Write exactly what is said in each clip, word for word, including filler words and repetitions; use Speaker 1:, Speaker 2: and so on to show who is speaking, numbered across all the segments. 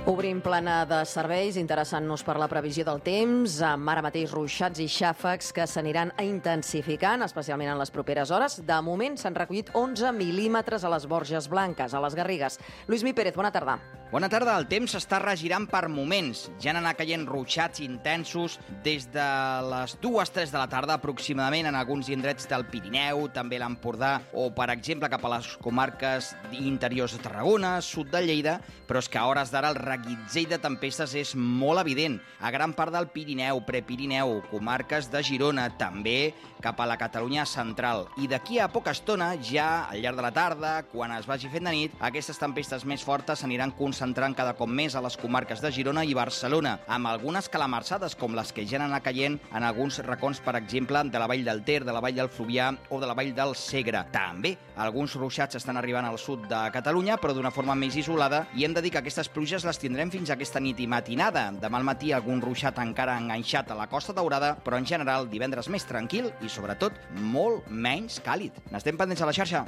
Speaker 1: Obrim plana de serveis, interessant-nos per la previsió del temps, amb ara mateix ruixats i xàfecs que s'aniran intensificant, especialment en les properes hores. De moment s'han recollit onze mil·límetres a les Borges Blanques, a les Garrigues. Lluís Pérez, bona tarda.
Speaker 2: Bona tarda. El temps s'està regirant per moments. Ja han anat caient ruixats intensos des de les dues tres de la tarda aproximadament en alguns indrets del Pirineu, també l'Empordà o, per exemple, cap a les comarques interiors de Tarragona, sud de Lleida, però és que a hores d'ara el reguitzell de tempestes és molt evident. A gran part del Pirineu, Prepirineu, comarques de Girona, també cap a la Catalunya central. I d'aquí a poca estona, ja al llarg de la tarda, quan es vagi fent de nit, aquestes tempestes més fortes s'aniran concentrant cada cop més a les comarques de Girona i Barcelona, amb algunes calamarsades com les que ja han anat caient en alguns racons, per exemple, de la Vall del Ter, de la Vall del Fluvià o de la Vall del Segre. També alguns ruixats estan arribant al sud de Catalunya, però d'una forma més isolada, i hem de dir que aquestes pluges les tindrem fins a aquesta nit i matinada. Demà al matí algun ruixat encara enganxat a la Costa Daurada, però en general divendres més tranquil i sobretot molt menys càlid. N'estem pendents a la xarxa.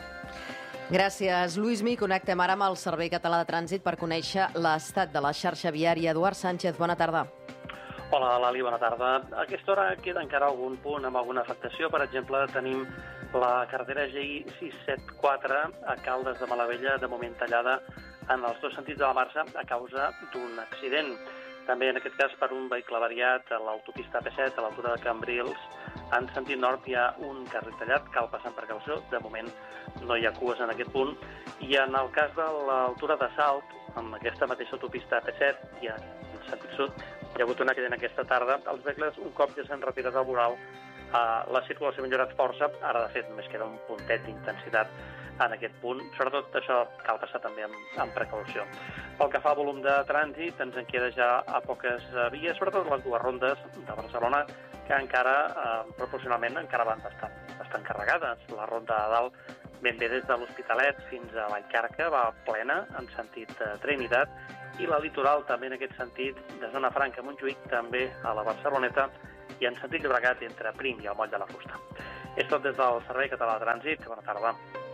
Speaker 1: Gràcies, Lluís Mi. Connectem ara amb el Servei Català de Trànsit per conèixer l'estat de la xarxa viària. Eduard Sánchez, bona tarda.
Speaker 3: Hola, Lali, bona tarda. A aquesta hora queda encara algun punt amb alguna afectació. Per exemple, tenim la carretera G I sis set quatre a Caldes de Malavella, de moment tallada en els dos sentits de la marxa a causa d'un accident. També, en aquest cas, per un vehicle variat a l'autopista P set, a l'altura de Cambrils, en sentit nord hi ha un carril tallat, cal passar amb precaució. De moment no hi ha cues en aquest punt. I en el cas de l'altura de Salt, amb aquesta mateixa autopista P set, i en sentit sud, hi ha hagut un accident aquesta tarda. Els vehicles, un cop ja s'han retirat al voral, eh, la circulació ha millorat força. Ara, de fet, només queda un puntet d'intensitat en aquest punt. Sobretot això cal passar també amb, amb precaució. Pel que fa al volum de trànsit, ens en queda ja a poques vies, sobretot les dues rondes de Barcelona, que encara, eh, proporcionalment, encara van bastant, bastant carregades. La ronda de dalt, ben bé des de l'Hospitalet fins a Vallcarca, va plena en sentit eh, Trinitat, i la litoral també en aquest sentit, de Zona Franca a Montjuïc, també a la Barceloneta, i en sentit Llobregat entre Prim i el Moll de la Fusta. És tot des del Servei Català de Trànsit. Bona tarda.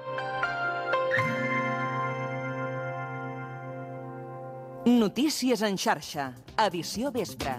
Speaker 4: Notícies en xarxa, edició vespre.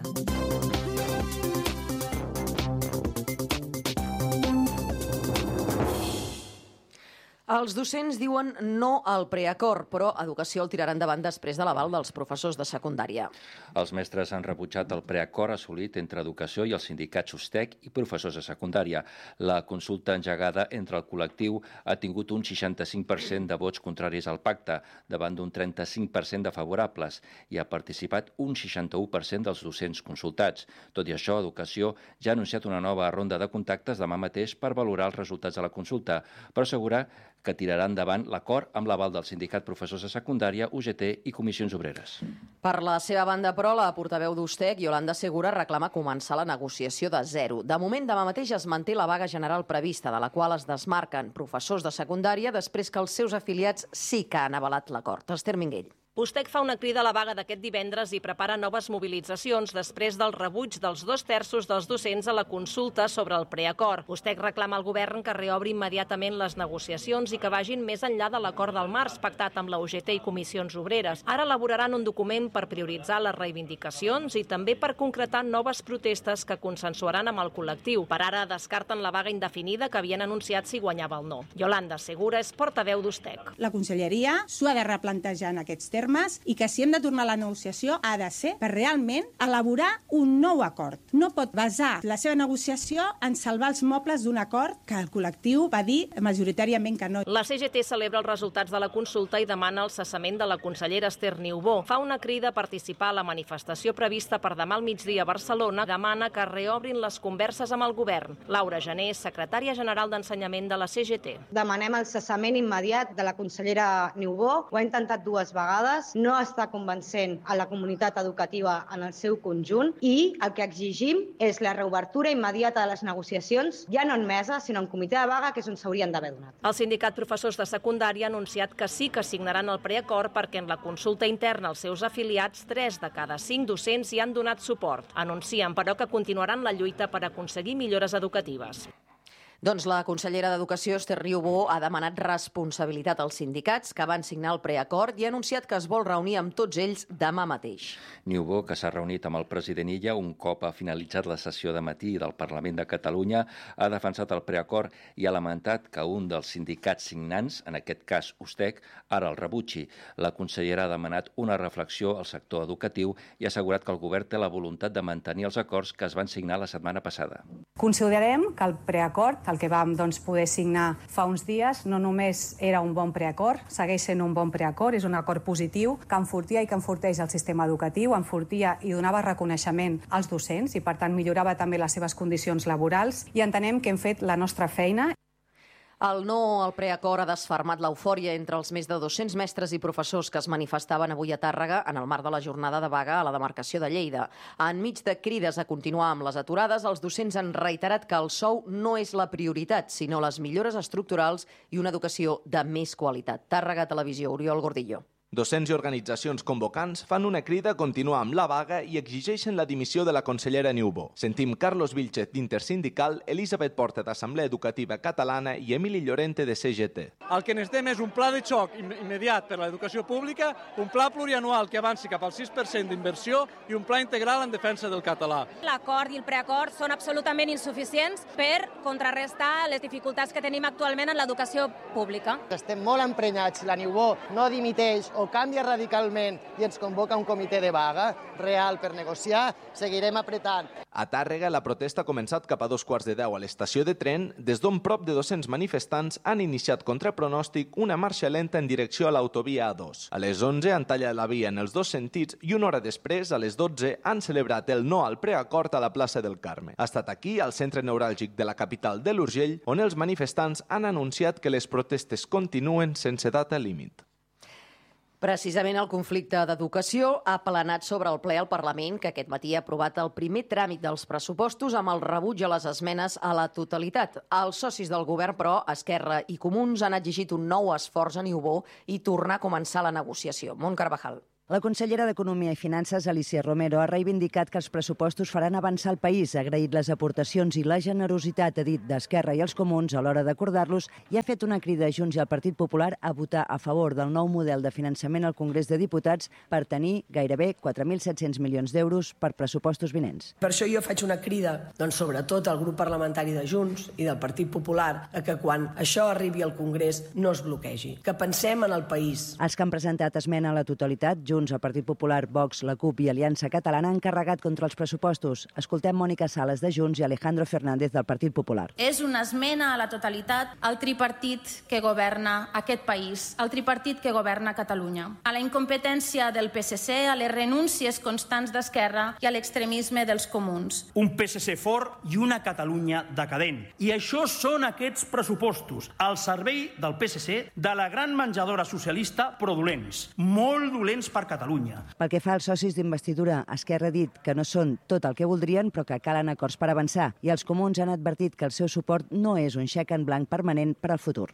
Speaker 1: Els docents diuen no al preacord, però Educació el tirarà endavant després de l'aval dels professors de secundària.
Speaker 5: Els mestres han rebutjat el preacord assolit entre Educació i els sindicats USTEC i professors de secundària. La consulta engegada entre el col·lectiu ha tingut un seixanta-cinc per cent de vots contraris al pacte, davant d'un trenta-cinc per cent de favorables, i ha participat un seixanta-u per cent dels docents consultats. Tot i això, Educació ja ha anunciat una nova ronda de contactes demà mateix per valorar els resultats de la consulta, però assegura que tirarà endavant l'acord amb l'aval del Sindicat Professors de Secundària, U G T i Comissions Obreres.
Speaker 1: Per la seva banda, però, la portaveu d'USTEC, Yolanda Segura, reclama començar la negociació de zero. De moment, demà mateix es manté la vaga general prevista, de la qual es desmarquen professors de secundària després que els seus afiliats sí que han avalat l'acord. Esther Minguell.
Speaker 6: USTEC fa una crida a la vaga d'aquest divendres i prepara noves mobilitzacions després del rebuig dels dos terços dels docents a la consulta sobre el preacord. USTEC reclama al govern que reobri immediatament les negociacions i que vagin més enllà de l'acord del març pactat amb la U G T i Comissions Obreres. Ara elaboraran un document per prioritzar les reivindicacions i també per concretar noves protestes que consensuaran amb el col·lectiu. Per ara descarten la vaga indefinida que havien anunciat si guanyava el no. Yolanda Segura és portaveu d'USTEC.
Speaker 7: La Conselleria s'ho ha de replantejar en aquests termes i que si hem de tornar a la negociació ha de ser per realment elaborar un nou acord. No pot basar la seva negociació en salvar els mobles d'un acord que el col·lectiu va dir majoritàriament que no.
Speaker 6: La C G T celebra els resultats de la consulta i demana el cessament de la consellera Esther Niubó. Fa una crida a participar a la manifestació prevista per demà al migdia a Barcelona. Demana que reobrin les converses amb el govern. Laura Jané, secretària general d'Ensenyament de la C G T.
Speaker 8: Demanem el cessament immediat de la consellera Niubó. Ho ha intentat dues vegades, no està convencent a la comunitat educativa en el seu conjunt i el que exigim és la reobertura immediata de les negociacions, ja no en mesa, sinó en comitè de vaga, que és on s'haurien d'haver donat.
Speaker 6: El sindicat Professors de Secundària ha anunciat que sí que signaran el preacord perquè en la consulta interna als seus afiliats, tres de cada cinc docents hi han donat suport. Anuncien, però, que continuaran la lluita per aconseguir millores educatives.
Speaker 1: Doncs la consellera d'Educació, Esther Riubó, ha demanat responsabilitat als sindicats que van signar el preacord i ha anunciat que es vol reunir amb tots ells demà mateix.
Speaker 5: Niubó, que s'ha reunit amb el president Illa un cop ha finalitzat la sessió de matí del Parlament de Catalunya, ha defensat el preacord i ha lamentat que un dels sindicats signants, en aquest cas USTEC, ara el rebutgi. La consellera ha demanat una reflexió al sector educatiu i ha assegurat que el govern té la voluntat de mantenir els acords que es van signar la setmana passada.
Speaker 9: Considerem que el preacord, el que vam doncs, poder signar fa uns dies, no només era un bon preacord, segueix sent un bon preacord, és un acord positiu que enfortia i que enforteix el sistema educatiu, enfortia i donava reconeixement als docents i, per tant, millorava també les seves condicions laborals i entenem que hem fet la nostra feina.
Speaker 1: El no al preacord ha desfermat l'eufòria entre els més de dos-cents mestres i professors que es manifestaven avui a Tàrrega en el marc de la jornada de vaga a la demarcació de Lleida. Enmig de crides a continuar amb les aturades, els docents han reiterat que el sou no és la prioritat, sinó les millores estructurals i una educació de més qualitat. Tàrrega Televisió, Oriol Gordillo.
Speaker 10: Docents i organitzacions convocants fan una crida a continuar amb la vaga i exigeixen la dimissió de la consellera Niubó. Sentim Carlos Vilchez d'Intersindical, Elisabet Porta d'Assemblea Educativa Catalana i Emili Llorente de C G T.
Speaker 11: El que necessitem és un pla de xoc immediat per a l'educació pública, un pla plurianual que avanci cap al sis per cent d'inversió i un pla integral en defensa del català.
Speaker 12: L'acord i el preacord són absolutament insuficients per contrarrestar les dificultats que tenim actualment en l'educació pública.
Speaker 13: Estem molt emprenyats, la Niubó no dimiteix o canvia radicalment i ens convoca un comitè de vaga real per negociar, seguirem apretant.
Speaker 10: A Tàrrega, la protesta ha començat cap a dos quarts de deu a l'estació de tren, des d'on prop de dos-cents manifestants han iniciat contra pronòstic una marxa lenta en direcció a l'autovia A dos. A les onze han tallat la via en els dos sentits i una hora després, a les dotze, han celebrat el no al preacord a la plaça del Carme. Ha estat aquí, al centre neuràlgic de la capital de l'Urgell, on els manifestants han anunciat que les protestes continuen sense data límit.
Speaker 1: Precisament el conflicte d'educació ha planat sobre el ple al Parlament, que aquest matí ha aprovat el primer tràmit dels pressupostos amb el rebuig a les esmenes a la totalitat. Els socis del govern, però, Esquerra i Comuns, han exigit un nou esforç a Niubó i tornar a començar la negociació. Mont Carvajal.
Speaker 14: La consellera d'Economia i Finances, Alicia Romero, ha reivindicat que els pressupostos faran avançar el país, ha agraït les aportacions i la generositat, ha dit, d'Esquerra i els Comuns a l'hora d'acordar-los i ha fet una crida a Junts i al Partit Popular a votar a favor del nou model de finançament al Congrés de Diputats per tenir gairebé quatre mil set-cents milions d'euros per pressupostos vinents.
Speaker 15: Per això jo faig una crida, doncs, sobretot al grup parlamentari de Junts i del Partit Popular, a que quan això arribi al Congrés no es bloquegi, que pensem en el país.
Speaker 14: Els que han presentat esmena a la totalitat, Junts, el Partit Popular, Vox, la CUP i Aliança Catalana, han carregat contra els pressupostos. Escoltem Mònica Sales de Junts i Alejandro Fernández del Partit Popular.
Speaker 16: És una esmena a la totalitat al tripartit que governa aquest país, al tripartit que governa Catalunya, a la incompetència del P S C, a les renúncies constants d'Esquerra i a l'extremisme dels comuns.
Speaker 17: Un P S C fort i una Catalunya decadent. I això són aquests pressupostos, al servei del P S C, de la gran menjadora socialista, però dolents, molt dolents per Catalunya.
Speaker 14: Pel que fa als socis d'investidura, Esquerra ha dit que no són tot el que voldrien, però que calen acords per avançar, i els comuns han advertit que el seu suport no és un xec en blanc permanent per al futur.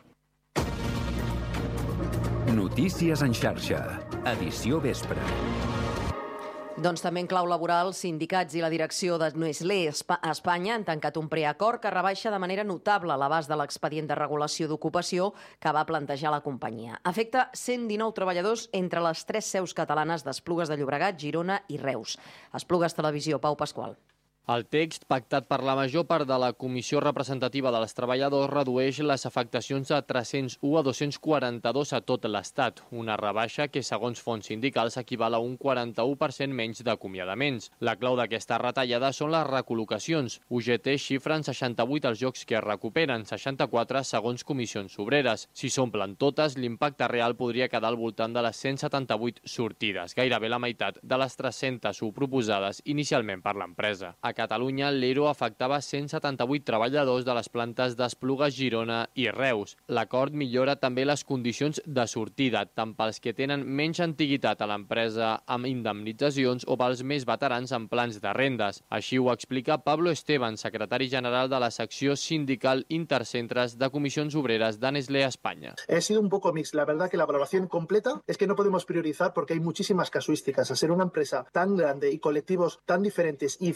Speaker 18: Notícies en xarxa, edició vespre.
Speaker 1: Doncs també en clau laboral, sindicats i la direcció de Nestlé a Espanya han tancat un preacord que rebaixa de manera notable l'abast de l'expedient de regulació d'ocupació que va plantejar la companyia. Afecta cent dinou treballadors entre les tres seus catalanes d'Esplugues de Llobregat, Girona i Reus. Esplugues Televisió, Pau Pasqual.
Speaker 19: El text, pactat per la major part de la Comissió Representativa dels Treballadors, redueix les afectacions de tres-cents u a dos-cents quaranta-dos a tot l'Estat, una rebaixa que, segons fonts sindicals, equival a un quaranta-u per cent menys d'acomiadaments. La clau d'aquesta retallada són les recol·locacions. U G T xifra en seixanta-vuit els llocs que es recuperen, seixanta-quatre segons comissions obreres. Si s'omplen totes, l'impacte real podria quedar al voltant de les cent setanta-vuit sortides, gairebé la meitat de les tres-centes u proposades inicialment per l'empresa. A Catalunya, l'ERO afectava cent setanta-vuit treballadors de les plantes d'Esplugues, Girona i Reus. L'acord millora també les condicions de sortida, tant pels que tenen menys antiguitat a l'empresa amb indemnitzacions o pels més veterans amb plans de rendes. Així ho explica Pablo Esteban, secretari general de la secció sindical Intercentres de Comissions Obreres de Nestlé a España.
Speaker 20: Ha sido un poco mix. La verdad que la valoración completa es que no podemos priorizar porque hay muchísimas casuísticas. Al ser una empresa tan grande y colectivos tan diferentes y centros de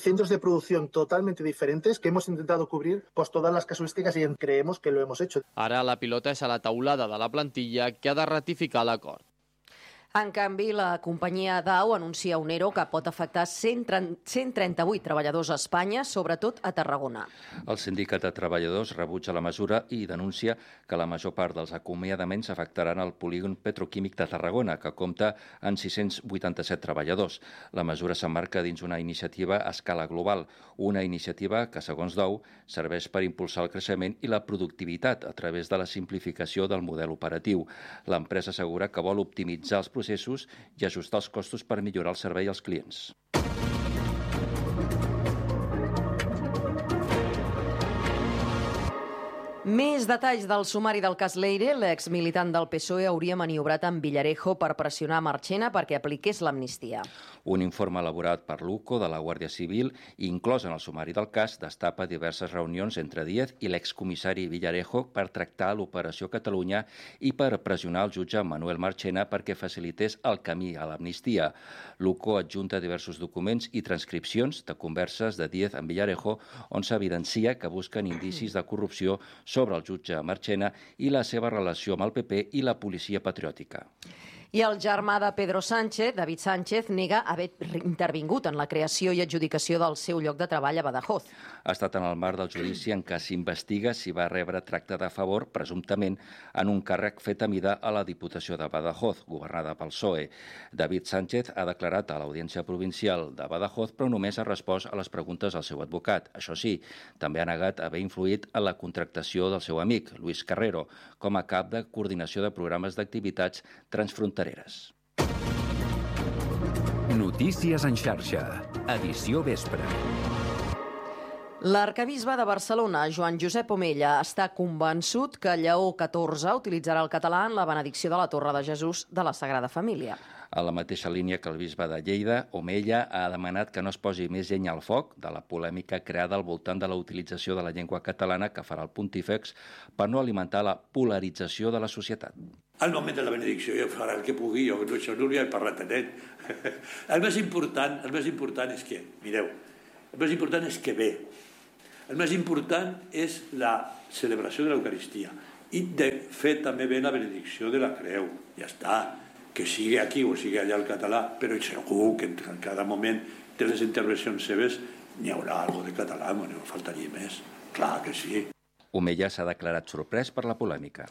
Speaker 20: producción totalmente diferentes que hemos intentado cubrir pues, todas las casuísticas y creemos que lo hemos hecho.
Speaker 19: Ara la pilota és a la taulada de la plantilla que ha de ratificar l'acord.
Speaker 1: En canvi, la companyia D A U anuncia un ERO que pot afectar cent trenta-vuit treballadors a Espanya, sobretot a Tarragona.
Speaker 5: El sindicat de treballadors rebutja la mesura i denuncia que la major part dels acomiadaments afectaran el polígon petroquímic de Tarragona, que compta amb sis-cents vuitanta-set treballadors. La mesura s'emmarca dins una iniciativa a escala global, una iniciativa que, segons D A U, serveix per impulsar el creixement i la productivitat a través de la simplificació del model operatiu. L'empresa assegura que vol optimitzar els processos i ajustar els costos per millorar el servei als clients.
Speaker 1: Més detalls del sumari del cas Leire. L'exmilitant del P S O E hauria maniobrat amb Villarejo per pressionar Marchena perquè apliqués l'amnistia.
Speaker 5: Un informe elaborat per l'U C O de la Guàrdia Civil, inclòs en el sumari del cas, destapa diverses reunions entre Díez i l'excomissari Villarejo per tractar l'Operació Catalunya i per pressionar el jutge Manuel Marchena perquè facilités el camí a l'amnistia. L'U C O adjunta diversos documents i transcripcions de converses de Díez amb Villarejo on s'evidencia que busquen indicis de corrupció sobre el jutge Marchena i la seva relació amb el P P i la policia patriòtica.
Speaker 1: I el germà de Pedro Sánchez, David Sánchez, nega haver intervingut en la creació i adjudicació del seu lloc de treball a Badajoz.
Speaker 5: Ha estat en el marc del judici en què s'investiga si va rebre tracte de favor, presumptament, en un càrrec fet a mida a la Diputació de Badajoz, governada pel P S O E. David Sánchez ha declarat a l'Audiència Provincial de Badajoz, però només ha respost a les preguntes del seu advocat. Això sí, també ha negat haver influït en la contractació del seu amic, Luis Carrero, com a cap de coordinació de programes d'activitats transfrontereres.
Speaker 18: Notícies en xarxa, edició vespre.
Speaker 1: L'arcabisbe de Barcelona, Joan Josep Omella, està convençut que Lleó catorze utilitzarà el català en la benedicció de la Torre de Jesús de la Sagrada Família.
Speaker 5: A la mateixa línia que el bisbe de Lleida, Omella ha demanat que no es posi més llenya al foc de la polèmica creada al voltant de la utilització de la llengua catalana que farà el pontífex per no alimentar la polarització de la societat.
Speaker 21: Al moment de la benedicció jo farà el que pugui, jo això no li he parlat a ell. El més important, el més important és que, mireu, el més important és que ve. El més important és la celebració de l'Eucaristia i de fer també bé la benedicció de la creu. Ja està. Que sigui aquí o sigui allà el català, però segur que en cada moment de les intervencions seves n'hi haurà alguna de català, no faltaria més. Clar que sí.
Speaker 5: Omella s'ha declarat sorprès per la polèmica.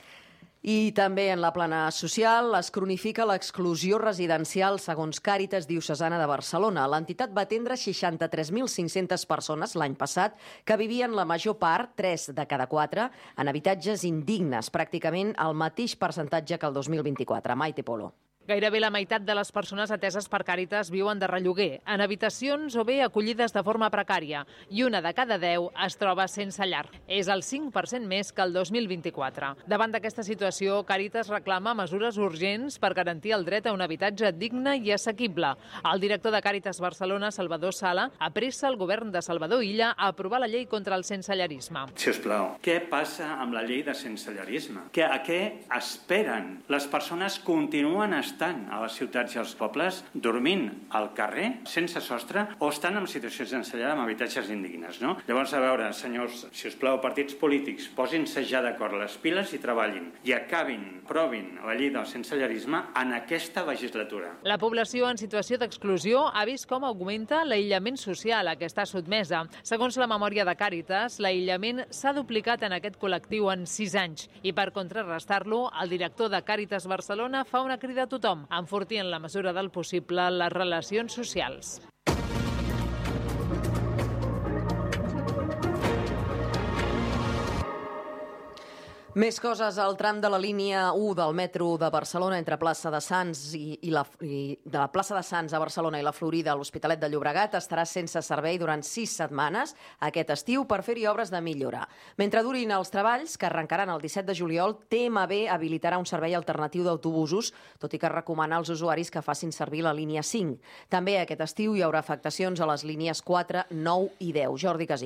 Speaker 1: I també en la plana social es cronifica l'exclusió residencial segons Càritas Diocesana de Barcelona. L'entitat va atendre seixanta-tres mil cinc-centes persones l'any passat que vivien la major part, tres de cada quatre, en habitatges indignes, pràcticament el mateix percentatge que el dos mil vint-i-quatre. Maite Polo.
Speaker 22: Gairebé la meitat de les persones ateses per Càritas viuen de relloguer, en habitacions o bé acollides de forma precària, i una de cada deu es troba sense llar. És el cinc per cent més que el dos mil vint-i-quatre. Davant d'aquesta situació, Càritas reclama mesures urgents per garantir el dret a un habitatge digne i assequible. El director de Càritas Barcelona, Salvador Sala, apressa el govern de Salvador Illa a aprovar la llei contra el sensellarisme.
Speaker 23: Si us plau, què passa amb la llei de sensellarisme? Que, a què esperen? Les persones continuen estant estan a les ciutats i als pobles dormint al carrer, sense sostre, o estan en situacions de sensellar amb habitatges indignes, no? Llavors, a veure, senyors, si us plau, partits polítics, posin-se ja d'acord les piles i treballin, i acabin, provin la llei del sensellarisme en aquesta legislatura.
Speaker 22: La població en situació d'exclusió ha vist com augmenta l'aïllament social a què està sotmesa. Segons la memòria de Càritas, l'aïllament s'ha duplicat en aquest col·lectiu en sis anys, i per contrarrestar-lo, el director de Càritas Barcelona fa una crida a tothom, enfortir en la mesura del possible les relacions socials.
Speaker 1: Més coses. El tram de la línia u del metro de Barcelona entre plaça de Sants i, i, la, i de la plaça de Sants a Barcelona i la Florida a l'Hospitalet de Llobregat estarà sense servei durant sis setmanes aquest estiu per fer-hi obres de millora. Mentre durin els treballs, que arrencaran el disset de juliol, T M B habilitarà un servei alternatiu d'autobusos, tot i que recomana als usuaris que facin servir la línia cinc. També aquest estiu hi haurà afectacions a les línies quatre, nou i deu. Jordi Casino.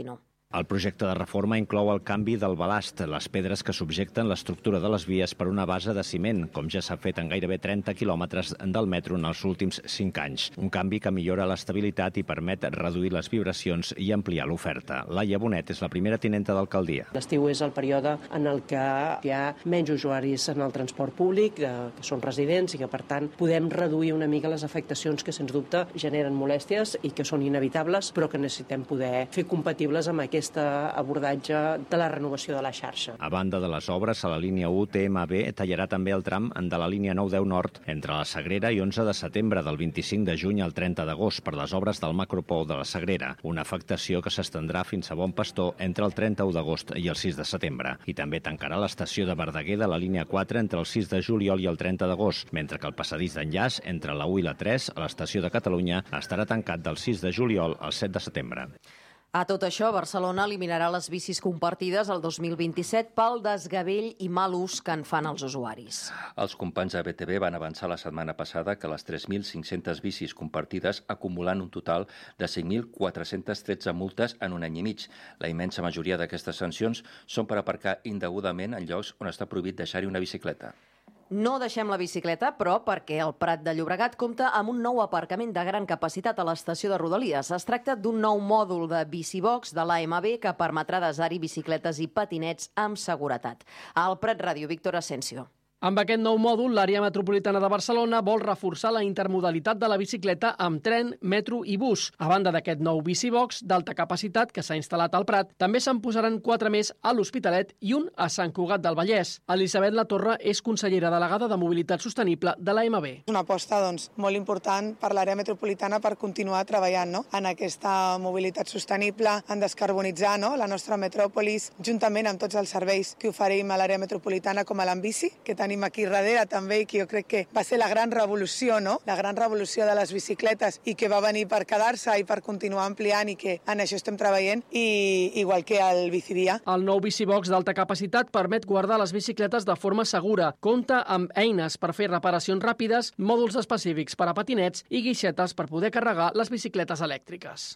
Speaker 2: El projecte de reforma inclou el canvi del balast, les pedres que subjecten l'estructura de les vies per una base de ciment, com ja s'ha fet en gairebé trenta quilòmetres del metro en els últims cinc anys. Un canvi que millora l'estabilitat i permet reduir les vibracions i ampliar l'oferta. Laia Bonet és la primera tinenta d'alcaldia.
Speaker 3: L'estiu és el període en el que hi ha menys usuaris en el transport públic, que són residents i que, per tant, podem reduir una mica les afectacions que, sens dubte, generen molèsties i que són inevitables, però que necessitem poder fer compatibles amb aquest abordatge de la renovació de la xarxa.
Speaker 2: A banda de les obres, a la línia u T M B tallarà també el tram de la línia nou deu Nord entre la Sagrera i onze de setembre, del vint-i-cinc de juny al trenta d'agost, per les obres del macropou de la Sagrera, una afectació que s'estendrà fins a Bon Pastor entre el trenta-u d'agost i el sis de setembre. I també tancarà l'estació de Verdaguer de la línia quatre entre el sis de juliol i el trenta d'agost, mentre que el passadís d'enllaç entre la u i la tres a l'estació de Catalunya estarà tancat del sis de juliol al set de setembre.
Speaker 1: A tot això, Barcelona eliminarà les bicis compartides el dos mil vint-i-set pel desgavell i mal ús que en fan els usuaris.
Speaker 5: Els companys de B T V van avançar la setmana passada que les tres mil cinc-centes bicis compartides acumulen un total de cinc mil quatre-cents tretze multes en un any i mig. La immensa majoria d'aquestes sancions són per aparcar indegudament en llocs on està prohibit deixar-hi una bicicleta.
Speaker 1: No deixem la bicicleta, però perquè el Prat de Llobregat compta amb un nou aparcament de gran capacitat a l'estació de Rodalies. Es tracta d'un nou mòdul de bicibox de l'A M B que permetrà desar-hi bicicletes i patinets amb seguretat. Al Prat Ràdio, Víctor Asensio.
Speaker 4: Amb aquest nou mòdul, l'àrea metropolitana de Barcelona vol reforçar la intermodalitat de la bicicleta amb tren, metro i bus. A banda d'aquest nou bicibox d'alta capacitat que s'ha instal·lat al Prat, també se'n posaran quatre més a l'Hospitalet i un a Sant Cugat del Vallès. Elisabet Latorre és consellera delegada de Mobilitat Sostenible de l'A M B.
Speaker 24: Una aposta doncs, molt important per l'àrea metropolitana per continuar treballant no? en aquesta mobilitat sostenible, en descarbonitzar no? la nostra metròpolis, juntament amb tots els serveis que oferim a l'àrea metropolitana com a l'Ambici, que tenim aquí darrere també i que jo crec que va ser la gran revolució, no? La gran revolució de les bicicletes i que va venir per quedar-se i per continuar ampliant i que en això estem treballant, i igual que el Bicidia.
Speaker 4: El nou bicibox d'alta capacitat permet guardar les bicicletes de forma segura. Compta amb eines per fer reparacions ràpides, mòduls específics per a patinets i guixetes per poder carregar les bicicletes elèctriques.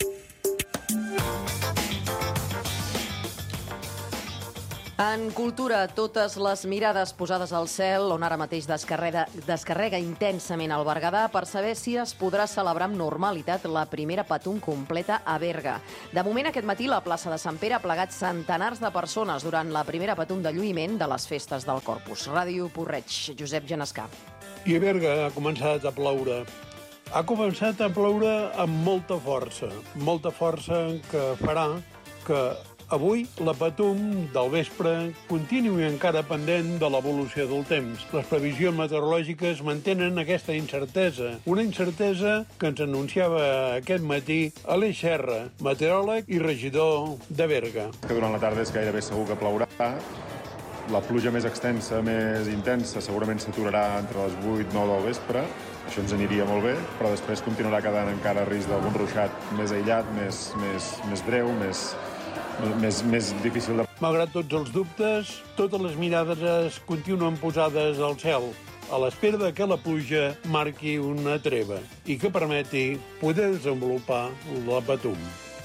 Speaker 1: En cultura, totes les mirades posades al cel, on ara mateix descarrega, descarrega intensament el Berguedà per saber si es podrà celebrar amb normalitat la primera Patum completa a Berga. De moment, aquest matí, la plaça de Sant Pere ha plegat centenars de persones durant la primera Patum de lluïment de les festes del Corpus. Ràdio Porreig, Josep Genescà.
Speaker 25: I a Berga ha començat a ploure. Ha començat a ploure amb molta força, molta força que farà que avui la Patum del vespre continui encara pendent de l'evolució del temps. Les previsions meteorològiques mantenen aquesta incertesa, una incertesa que ens anunciava aquest matí Aleix Serra, meteoròleg i regidor de Berga.
Speaker 26: Que durant la tarda és gairebé segur que plourà. La pluja més extensa, més intensa, segurament s'aturarà entre les vuit i nou del vespre. Això ens aniria molt bé, però després continuarà quedant encara risc d'algun ruixat més aïllat, més, més, més breu, més... Més, més difícil de...
Speaker 25: Malgrat tots els dubtes, totes les mirades es continuen posades al cel, a l'espera que la pluja marqui una treva i que permeti poder desenvolupar la Patum.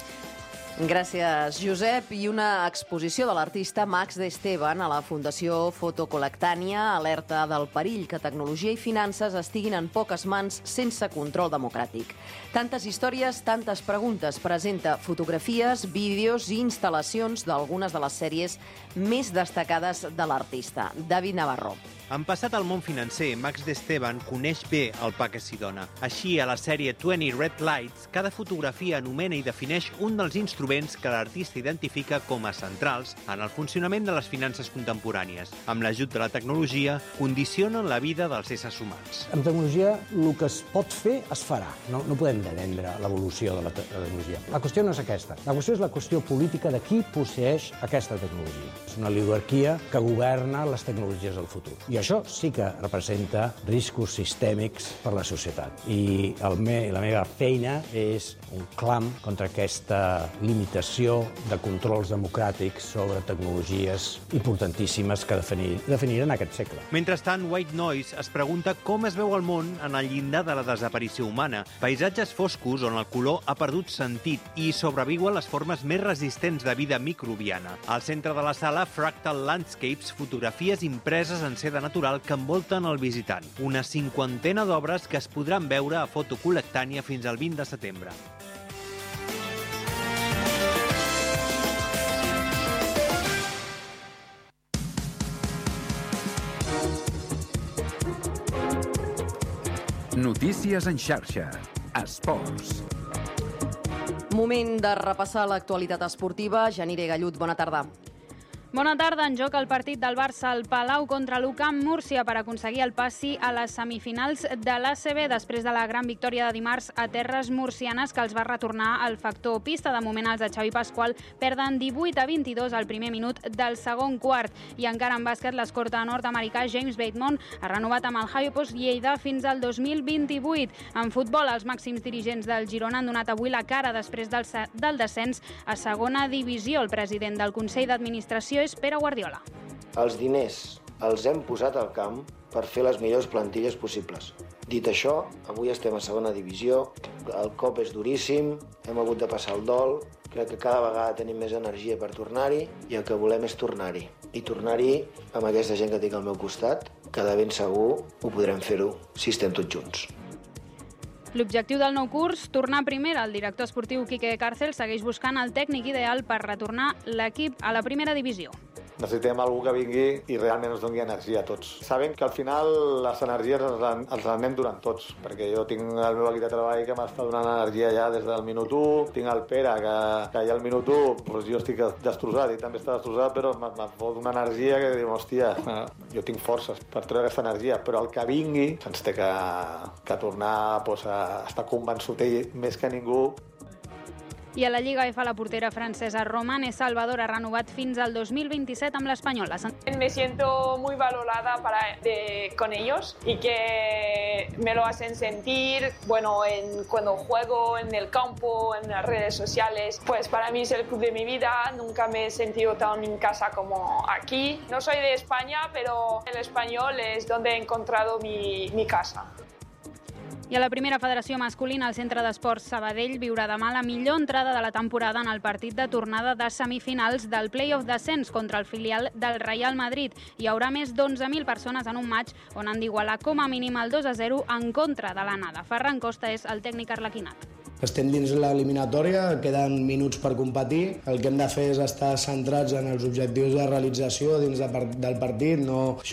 Speaker 1: Gràcies, Josep. I una exposició de l'artista Max de Esteban a la Fundació Fotocolectània alerta del perill que tecnologia i finances estiguin en poques mans sense control democràtic. Tantes històries, tantes preguntes. Presenta fotografies, vídeos i instal·lacions d'algunes de les sèries més destacades de l'artista. David Navarro.
Speaker 27: En passat al món financer, Max de Esteban coneix bé el pa que s'hi dona. Així, a la sèrie vint Red Lights, cada fotografia anomena i defineix un dels instruments que l'artista identifica com a centrals en el funcionament de les finances contemporànies. Amb l'ajut de la tecnologia, condicionen la vida dels éssers humans.
Speaker 28: Amb tecnologia, el que es pot fer es farà. No, no podem vendre l'evolució de la tecnologia. La qüestió no és aquesta. La qüestió és la qüestió política de qui posseeix aquesta tecnologia. És una oligarquia que governa les tecnologies del futur. I això sí que representa riscos sistèmics per la societat. I el me, la meva feina és un clam contra aquesta limitació de controls democràtics sobre tecnologies importantíssimes que definir, definiran aquest segle.
Speaker 27: Mentrestant, White Noise es pregunta com es veu el món en el llindar de la desaparició humana. Paisatges foscos on el color ha perdut sentit i sobreviuen les formes més resistents de vida microbiana. Al centre de la sala, Fractal Landscapes, fotografies impreses en seda natural que envolten el visitant. Una cinquantena d'obres que es podran veure a Foto Col·lectània fins al vint de setembre.
Speaker 18: Notícies en xarxa. Esports.
Speaker 1: Moment de repassar l'actualitat esportiva. Janire Gallut, bona tarda.
Speaker 6: Bona tarda. En joc el partit del Barça al Palau contra l'U Camp Múrcia per aconseguir el passi a les semifinals de l'A C B després de la gran victòria de dimarts a terres murcianes que els va retornar el factor pista. De moment els de Xavi Pasqual perden divuit a vint-i-dos al primer minut del segon quart. I encara en bàsquet, l'escorta nord-americà James Bateman ha renovat amb el Hapoels Lleida fins al dos mil vint-i-vuit. En futbol, els màxims dirigents del Girona han donat avui la cara després del, del descens a segona divisió. El president del Consell d'Administració és Pere Guardiola.
Speaker 7: Els diners els hem posat al camp per fer les millors plantilles possibles. Dit això, avui estem a segona divisió, el cop és duríssim, hem hagut de passar el dol, crec que cada vegada tenim més energia per tornar-hi i el que volem és tornar-hi. I tornar-hi amb aquesta gent que tinc al meu costat, que de ben segur ho podrem fer-ho si estem tots junts.
Speaker 6: L'objectiu del nou curs, tornar a primera. El director esportiu Quique Cárcel segueix buscant el tècnic ideal per retornar l'equip a la primera divisió.
Speaker 8: Necessitem algú que vingui i realment ens doni energia a tots. Sabem que al final les energies ens les anem durant tots, perquè jo tinc el meu equip de treball que m'està donant energia ja des del minut u, tinc el Pere que, que ja al minut u doncs jo estic destrossat i també està destrossat, però em fot una energia que diu, hòstia, jo tinc forces per treure aquesta energia, però el que vingui ens té que, que tornar doncs, a estar convençut ell més que ningú.
Speaker 6: I a la Lliga F la portera francesa Romane Salvador ha renovat fins al dos mil veintisiete amb l'Espanyol.
Speaker 9: Me siento muy valorada para, de, con ellos y que me lo hacen sentir, bueno, en, cuando juego en el campo, en las redes sociales. Pues para mí es el club de mi vida, nunca me he sentido tan en casa como aquí. No soy de España, pero el Espanyol es donde he encontrado mi, mi casa.
Speaker 6: I a la primera federació masculina, el Centre d'Esports Sabadell viurà demà la millor entrada de la temporada en el partit de tornada de semifinals del play-off d'ascens contra el filial del Real Madrid. Hi haurà més d'onze mil persones en un matx on han d'igualar com a mínim el dos a zero en contra de l'anada. Ferran Costa és el tècnic arlequinat.
Speaker 10: Estem dins l'eliminatòria, queden minuts per competir. El que hem de fer és estar centrats en els objectius de realització dins de, del partit, no